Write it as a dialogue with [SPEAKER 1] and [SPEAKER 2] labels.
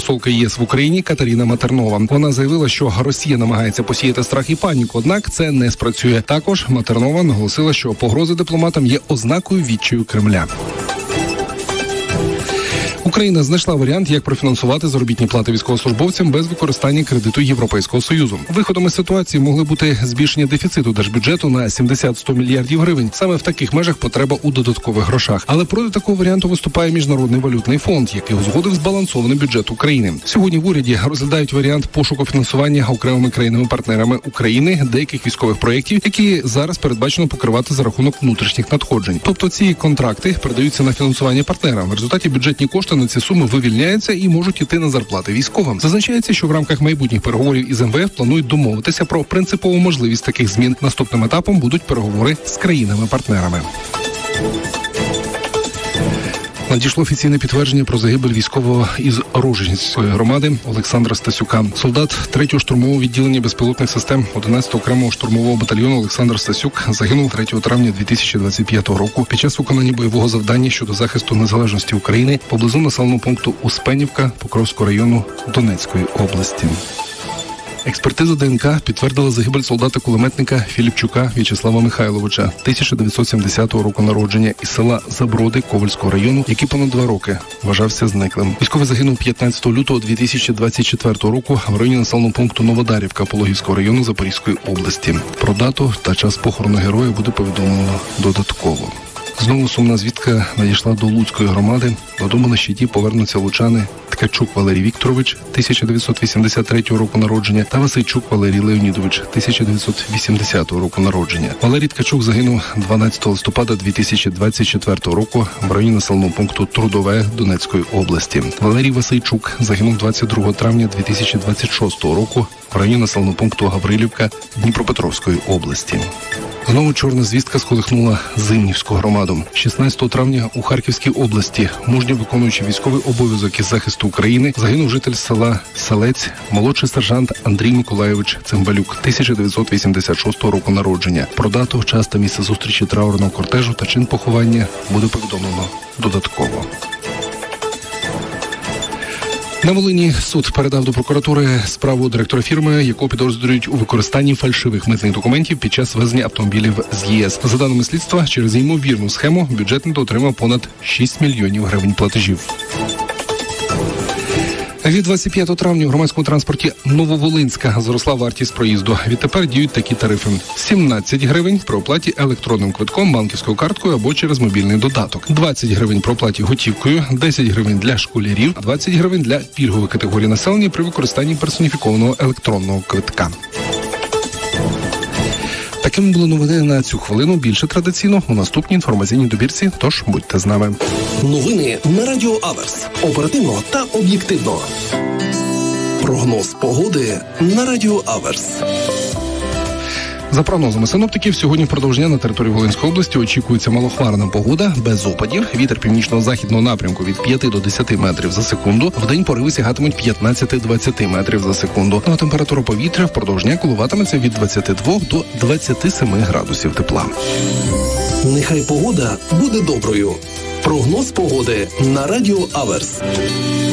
[SPEAKER 1] посолка ЄС в Україні Катерина Матернова. Вона заявила, що Росія намагається посіяти страх і паніку, однак це не спрацює. Також Матернова наголосила, що погрози дипломатам є ознакою відчаю Кремля. Україна знайшла варіант, як профінансувати заробітні плати військовослужбовцям без використання кредиту Європейського Союзу. Виходом із ситуації могли бути збільшення дефіциту держбюджету на 70-100 мільярдів гривень. Саме в таких межах потреба у додаткових грошах. Але проти такого варіанту виступає Міжнародний валютний фонд, який узгодив збалансований бюджет України. Сьогодні в уряді розглядають варіант пошуку фінансування окремими країнами-партнерами України деяких військових проєктів, які зараз передбачено покривати за рахунок внутрішніх надходжень. Тобто ці контракти передаються на фінансування партнерам. В результаті бюджетні кошти на ці суми вивільняються і можуть іти на зарплати військовим. Зазначається, що в рамках майбутніх переговорів із МВФ планують домовитися про принципову можливість таких змін. Наступним етапом будуть переговори з країнами-партнерами. Надійшло офіційне підтвердження про загибель військового із Рожненської громади Олександра Стасюка. Солдат 3-го штурмового відділення безпілотних систем 11-го окремого штурмового батальйону Олександр Стасюк загинув 3 травня 2025 року під час виконання бойового завдання щодо захисту незалежності України поблизу населеного пункту Успенівка Покровського району Донецької області. Експертиза ДНК підтвердила загибель солдата-кулеметника Філіпчука В'ячеслава Михайловича, 1970 року народження, із села Заброди Ковальського району, який понад 2 роки вважався зниклим. Військовий загинув 15 лютого 2024 року в районі населеного пункту Новодарівка Пологівського району Запорізької області. Про дату та час похорону героя буде повідомлено додатково. Знову сумна звістка надійшла до Луцької громади. Додому на щиті повернуться лучани Ткачук Валерій Вікторович, 1983 року народження, та Васильчук Валерій Леонідович, 1980 року народження. Валерій Ткачук загинув 12 листопада 2024 року в районі населеного пункту Трудове Донецької області. Валерій Васильчук загинув 22 травня 2026 року в районі населеного пункту Гаврилівка Дніпропетровської області. Знову чорна звістка сколихнула Зимнівську громаду. 16 травня у Харківській області, мужньо виконуючи військовий обов'язок із захисту України, загинув житель села Селець, молодший сержант Андрій Миколайович Цимбалюк, 1986 року народження. Про дату, час та місце зустрічі траурного кортежу та чин поховання буде повідомлено додатково. На Волині суд передав до прокуратури справу директора фірми, яку підозрюють у використанні фальшивих митних документів під час ввезення автомобілів з ЄС. За даними слідства, через ймовірну схему бюджетник отримав понад 6 мільйонів гривень платежів. Від 25 травня у громадському транспорті Нововолинська зросла вартість проїзду. Відтепер діють такі тарифи: 17 гривень при оплаті електронним квитком, банківською карткою або через мобільний додаток, 20 гривень при оплаті готівкою, 10 гривень для школярів, 20 гривень для пільгової категорії населення при використанні персоніфікованого електронного квитка. Такими були новини на цю хвилину. Більше традиційно у наступній інформаційній добірці, тож будьте з нами.
[SPEAKER 2] Новини на Радіо Аверс. Оперативно та об'єктивно. Прогноз погоди на Радіо Аверс.
[SPEAKER 1] За прогнозами синоптиків, сьогодні впродовж дня на території Волинської області очікується малохмарна погода, без опадів. Вітер північно-західного напрямку від 5 до 10 метрів за секунду. Вдень пориви сягатимуть 15-20 метрів за секунду. Ну а температура повітря впродовж дня коливатиметься від 22 до 27 градусів тепла.
[SPEAKER 2] Нехай погода буде доброю. Прогноз погоди на Радіо Аверс.